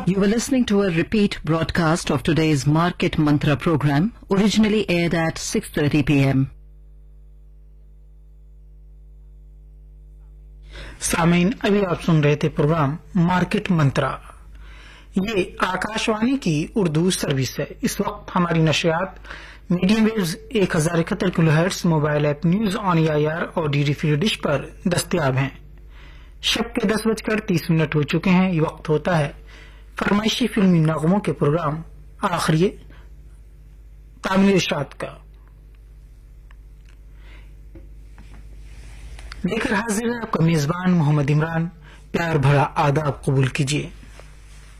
You were listening to a repeat broadcast of today's Market Mantra program, originally aired at 6:30 p.m. सामीन, अभी आप सुन रहे थे programme market मंत्रा। ये आकाशवाणी की उर्दू सर्विस है। इस वक्त हमारी नशियात medium waves 1071 kilohertz, mobile app news on AIR और डीडी फ्री डिश पर दस्तयाब हैं। शब के 10:30 हो चुके हैं। ये वक्त होता है फरमाइशी फिल्मी नगमों के प्रोग्राम आखिरी तामीर इरशाद का। लेकर हाजिर है आपका मेजबान मोहम्मद इमरान। प्यार भरा आदाब कबूल कीजिए।